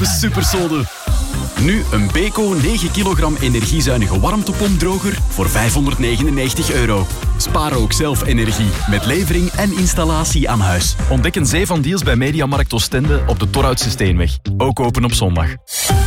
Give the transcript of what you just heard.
de supersolde. Nu een Beko 9 kilogram energiezuinige warmtepompdroger voor €599. Spaar ook zelf energie met levering en installatie aan huis. Ontdek een zee van deals bij Mediamarkt Oostende op de Torhoutse Steenweg. Ook open op zondag.